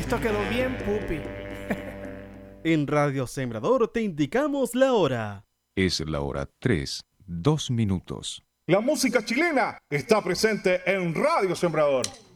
Esto quedó bien pupi. En Radio Sembrador te indicamos la hora. Es la hora 3, 2 minutos. La música chilena está presente en Radio Sembrador.